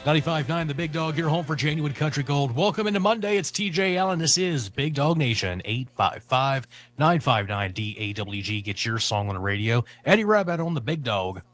95.9 The Big Dog, your home for genuine country gold. Welcome into Monday. It's TJ Allen. This is Big Dog Nation. 855-959-DAWG. Get your song on the radio. Eddie Rabbit on the Big Dog.